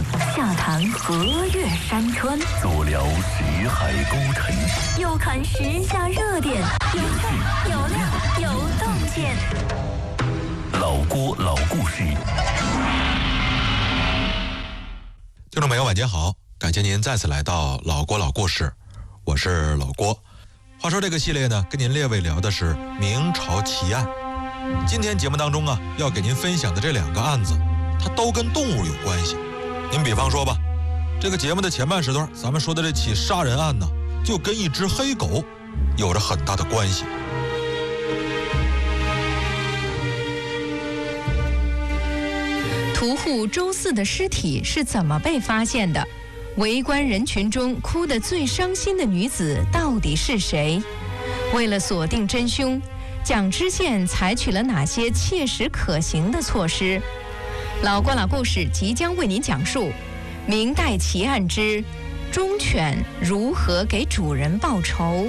下谈河岳山川， 足聊识海沟沉， 又看时下热点，有趣有料有洞见。 老郭老故事。 听众朋友晚间好，感谢您再次来到老郭老故事，我是老郭。话说这个系列呢，跟您列位聊的是明朝奇案。今天节目当中啊，要给您分享的这两个案子，它都跟动物有关系。您比方说吧，这个节目的前半时段咱们说的这起杀人案呢，就跟一只黑狗有着很大的关系。 屠户周四的尸体是怎么被发现的？围观人群中哭得最伤心的女子到底是谁？为了锁定真凶，蒋知县采取了哪些切实可行的措施？老郭老故事即将为您讲述明代奇案之忠犬如何给主人报仇。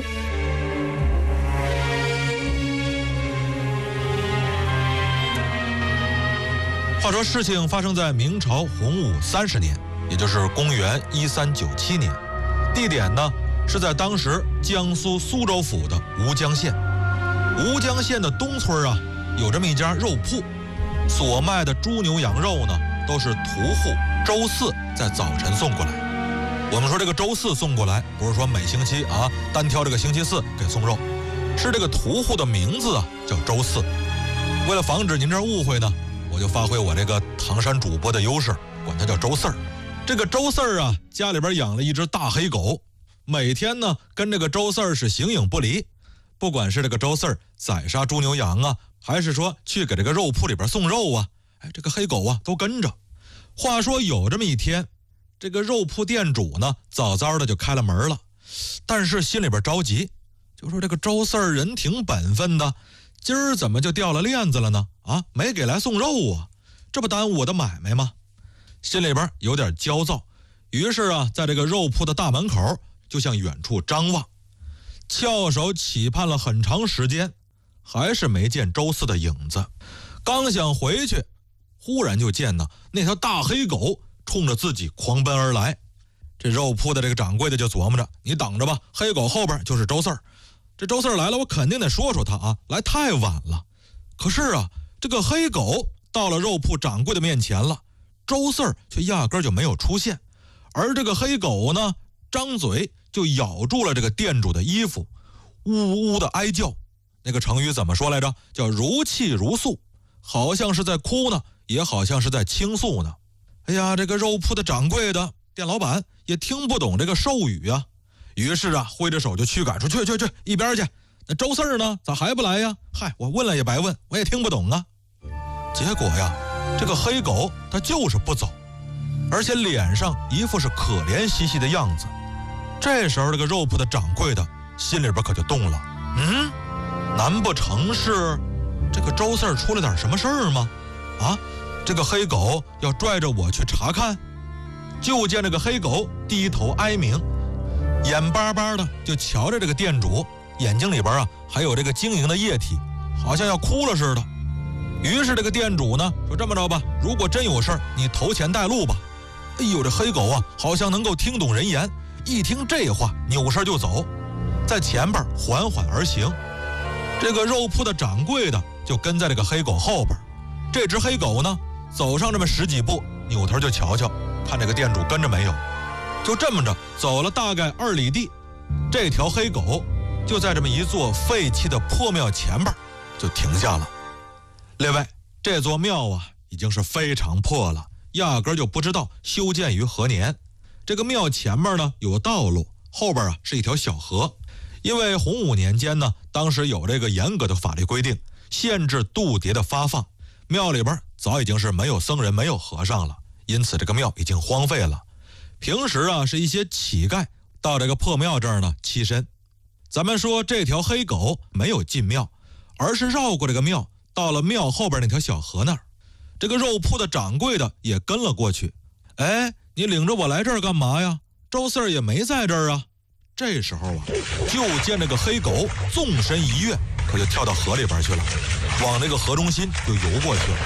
话说事情发生在明朝洪武30年，也就是公元1397年，地点呢是在当时江苏苏州府的吴江县。吴江县的东村啊，有这么一家肉铺，所卖的猪牛羊肉呢，都是屠户周四在早晨送过来。我们说这个周四送过来，不是说每星期啊单挑这个星期四给送肉，是这个屠户的名字啊叫周四。为了防止您这误会呢，我就发挥我这个唐山主播的优势，管他叫周四儿。这个周四儿啊，家里边养了一只大黑狗，每天呢跟这个周四儿是形影不离。不管是这个周四儿宰杀猪牛羊啊，还是说去给这个肉铺里边送肉啊，这个黑狗啊都跟着。话说有这么一天，这个肉铺店主呢早早的就开了门了，但是心里边着急，就说这个周四儿人挺本分的，今儿怎么就掉了链子了呢？啊，没给来送肉啊，这不耽误我的买卖吗？心里边有点焦躁，于是啊，在这个肉铺的大门口就向远处张望，翘首企盼了很长时间，还是没见周四的影子。刚想回去，忽然就见呢那条大黑狗冲着自己狂奔而来。这肉铺的这个掌柜的就琢磨着，你等着吧，黑狗后边就是周四儿。这周四儿来了，我肯定得说说他啊，来太晚了。可是啊，这个黑狗到了肉铺掌柜的面前了，周四儿却压根就没有出现。而这个黑狗呢，张嘴就咬住了这个店主的衣服，呜呜的哀叫。那个成语怎么说来着？叫如泣如诉，好像是在哭呢，也好像是在倾诉呢。哎呀，这个肉铺的掌柜的店老板也听不懂这个兽语啊，于是啊，挥着手就驱赶出去，一边去。那周四儿呢，咋还不来呀？嗨，我问了也白问，我也听不懂啊。结果呀，这个黑狗它就是不走，而且脸上一副是可怜兮兮的样子。这时候这个肉铺的掌柜的心里边可就动了，难不成是这个周四儿出了点什么事儿吗？啊，这个黑狗要拽着我去查看。就见这个黑狗低头哀鸣，眼巴巴的就瞧着这个店主，眼睛里边啊还有这个晶莹的液体，好像要哭了似的。于是这个店主呢说，这么着吧，如果真有事儿，你投钱带路吧。哎呦，这黑狗啊好像能够听懂人言，一听这话扭身就走，在前边缓缓而行。这个肉铺的掌柜的就跟在这个黑狗后边。这只黑狗呢走上这么10几步，扭头就瞧瞧，看这个店主跟着没有。就这么着走了大概2里地，这条黑狗就在这么一座废弃的破庙前边就停下了。列位，这座庙啊已经是非常破了，压根就不知道修建于何年。这个庙前面呢有道路，后边啊是一条小河。因为洪武年间呢，当时有这个严格的法律规定，限制度牒的发放，庙里边早已经是没有僧人没有和尚了，因此这个庙已经荒废了。平时啊是一些乞丐到这个破庙这儿呢栖身。咱们说这条黑狗没有进庙，而是绕过这个庙，到了庙后边那条小河那儿。这个肉铺的掌柜的也跟了过去。哎，你领着我来这儿干嘛呀？周四儿也没在这儿啊。这时候啊，就见这个黑狗纵身一跃，可就跳到河里边去了，往那个河中心就游过去了。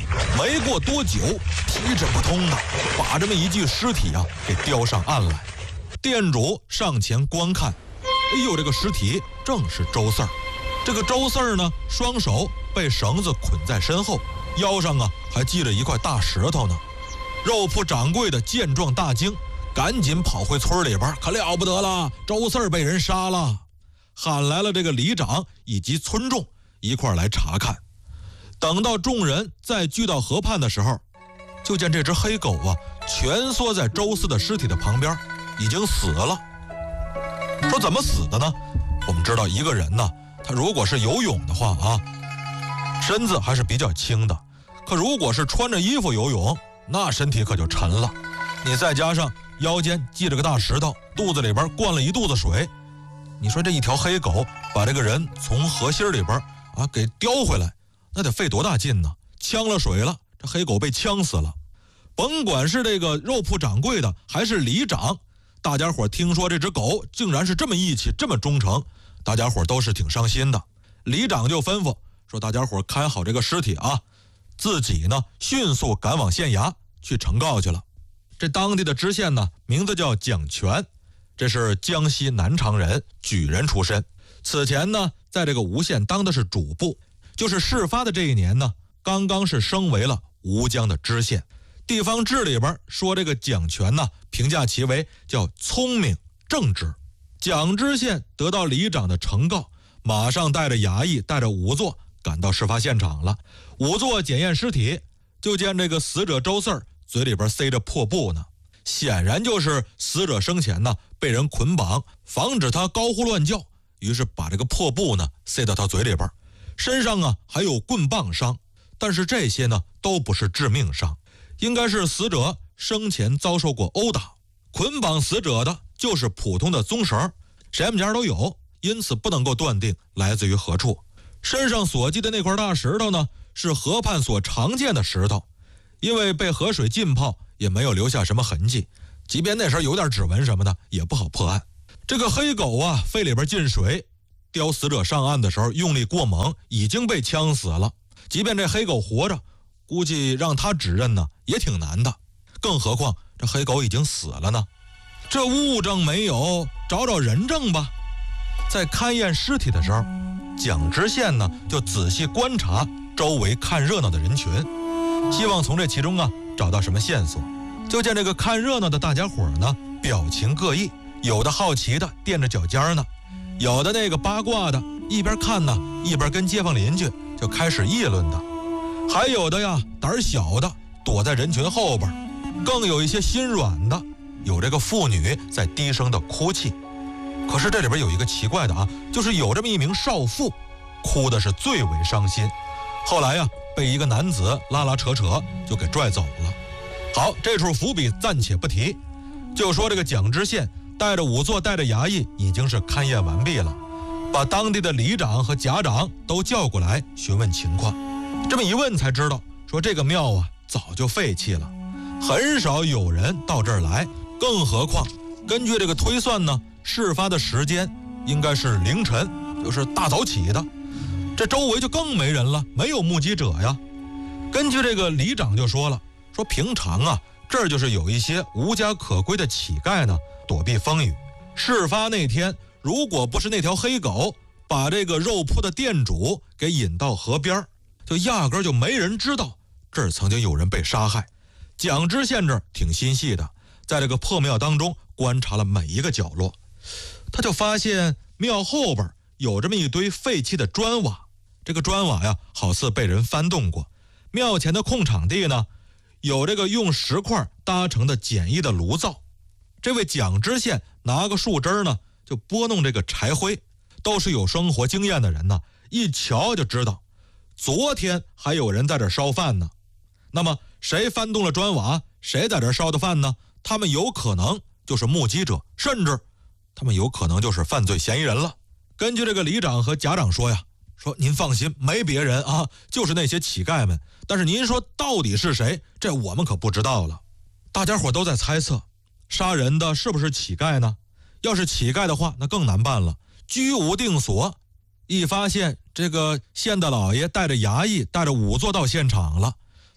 没过多久，提着不通的把这么一具尸体啊给叼上岸来。店主上前观看，哎呦，这个尸体正是周四儿。这个周四儿呢，双手被绳子捆在身后，腰上啊还系着一块大石头呢。肉铺掌柜的见状大惊，赶紧跑回村里边，可了不得了，周四儿被人杀了，喊来了这个里长以及村众一块来查看。等到众人再聚到河畔的时候，就见这只黑狗啊蜷缩在周四的尸体的旁边，已经死了。说怎么死的呢？我们知道一个人呢，他如果是游泳的话啊，身子还是比较轻的，可如果是穿着衣服游泳，那身体可就沉了。你再加上腰间系着个大石头，肚子里边灌了一肚子水，你说这一条黑狗把这个人从河心里边啊给叼回来，那得费多大劲呢？呛了水了，这黑狗被呛死了。甭管是这个肉铺掌柜的还是里长，大家伙听说这只狗竟然是这么义气这么忠诚，大家伙都是挺伤心的。里长就吩咐说，大家伙看好这个尸体啊，自己呢迅速赶往县衙去呈告去了。这当地的知县呢名字叫蒋全，这是江西南昌人，举人出身。此前呢在这个吴县当的是主簿，就是事发的这一年呢刚刚是升为了吴江的知县。地方志里边说这个蒋全呢评价其为叫聪明正直。蒋知县得到里长的呈告，马上带着衙役带着仵作赶到事发现场了。仵作检验尸体，就见这个死者周四儿嘴里边塞着破布呢，显然就是死者生前呢被人捆绑，防止他高呼乱叫，于是把这个破布呢塞到他嘴里边。身上啊还有棍棒伤，但是这些呢都不是致命伤，应该是死者生前遭受过殴打。捆绑死者的就是普通的棕绳，谁们家都有，因此不能够断定来自于何处。身上所系的那块大石头呢是河畔所常见的石头，因为被河水浸泡，也没有留下什么痕迹，即便那时候有点指纹什么的也不好破案。这个黑狗啊肺里边进水，叼死者上岸的时候用力过猛，已经被呛死了。即便这黑狗活着，估计让他指认呢也挺难的，更何况这黑狗已经死了呢。这物证没有，找找人证吧。在勘验尸体的时候，蒋知县呢就仔细观察周围看热闹的人群，希望从这其中啊找到什么线索。就见这个看热闹的大家伙呢表情各异，有的好奇的垫着脚尖呢，有的那个八卦的一边看呢一边跟街坊邻居就开始议论的，还有的呀胆小的躲在人群后边，更有一些心软的，有这个妇女在低声的哭泣。可是这里边有一个奇怪的啊，就是有这么一名少妇，哭的是最为伤心，后来呀被一个男子拉拉扯扯就给拽走了。好，这处伏笔暂且不提，就说这个蒋知县带着仵作带着衙役已经是勘验完毕了，把当地的里长和甲长都叫过来询问情况。这么一问才知道，说这个庙啊早就废弃了，很少有人到这儿来，更何况根据这个推算呢，事发的时间应该是凌晨，就是大早起的，这周围就更没人了，没有目击者呀。根据这个里长就说了，说平常啊这儿就是有一些无家可归的乞丐呢躲避风雨，事发那天如果不是那条黑狗把这个肉铺的店主给引到河边，就压根就没人知道这儿曾经有人被杀害。蒋知县这儿挺心细的，在这个破庙当中观察了每一个角落，他就发现庙后边有这么一堆废弃的砖瓦，这个砖瓦呀好似被人翻动过。庙前的空场地呢有这个用石块搭成的简易的炉灶，这位蒋知县拿个树枝呢就拨弄这个柴灰，都是有生活经验的人呢，一瞧就知道昨天还有人在这烧饭呢。那么谁翻动了砖瓦，谁在这烧的饭呢？他们有可能就是目击者，甚至他们有可能就是犯罪嫌疑人了。根据这个里长和甲长说呀，说您放心，没别人啊，就是那些乞丐们，但是您说到底是谁，这我们可不知道了。大家伙都在猜测，杀人的是不是乞丐呢？要是乞丐的话，那更难办了，居无定所。一发现这个县大老爷带着衙役带着仵作到现场了，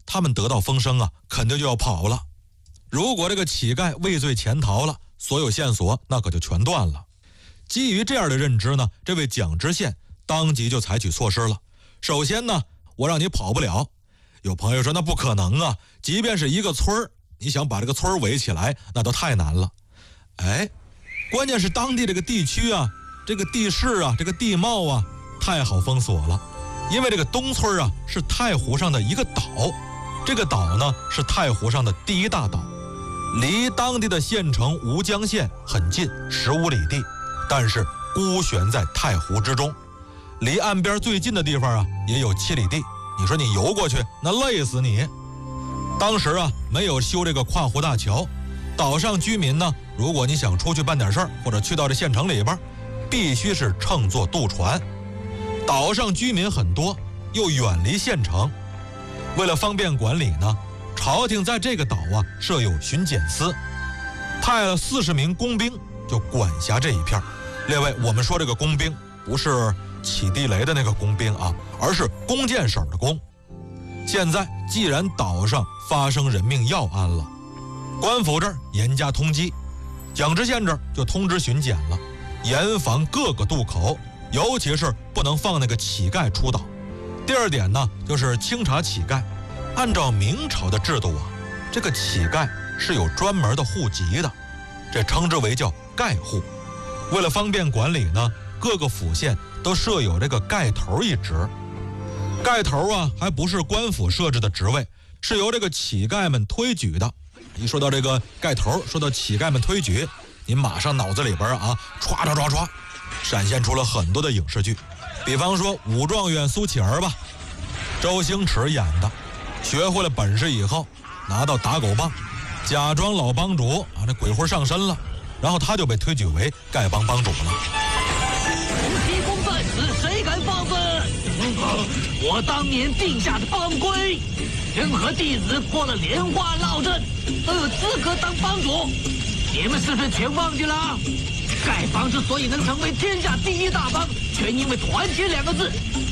他们得到风声啊，肯定就要跑了。如果这个乞丐畏罪潜逃了，所有线索那可就全断了。基于这样的认知呢，这位蒋知县当即就采取措施了。首先呢，我让你跑不了。有朋友说那不可能啊，即便是一个村儿，你想把这个村儿围起来，那都太难了。哎，关键是当地这个地区啊，这个地势啊，这个地貌啊，太好封锁了。因为这个东村啊是太湖上的一个岛，这个岛呢是太湖上的第一大岛，离当地的县城吴江县很近，15里地，但是孤悬在太湖之中。离岸边最近的地方啊也有7里地，你说你游过去那累死你。当时啊没有修这个跨湖大桥，岛上居民呢，如果你想出去办点事儿，或者去到这县城里边，必须是乘坐渡船。岛上居民很多，又远离县城，为了方便管理呢，朝廷在这个岛啊设有巡检司，派了40名工兵就管辖这一片。列位，我们说这个工兵不是起地雷的那个工兵啊，而是弓箭手的弓。现在既然岛上发生人命要案了，官府这儿严加通缉，蒋知县这儿就通知巡检了，严防各个渡口，尤其是不能放那个乞丐出岛。第二点呢，就是清查乞丐。按照明朝的制度啊，这个乞丐是有专门的户籍的，这称之为叫丐户。为了方便管理呢，各个府县都设有这个丐头一职。丐头啊，还不是官府设置的职位，是由这个乞丐们推举的。一说到这个丐头，说到乞丐们推举，你马上脑子里边啊，唰闪现出了很多的影视剧。比方说《武状元苏乞儿》吧，周星驰演的。学会了本事以后，拿到打狗棒，假装老帮主啊，这鬼魂上身了，然后他就被推举为丐帮帮主了。 提供在此，谁敢放肆？我当年定下的帮规，任何弟子破了莲花烙阵，都有资格当帮主。你们是不是全忘记了？丐帮之所以能成为天下第一大帮，全因为团结2个字。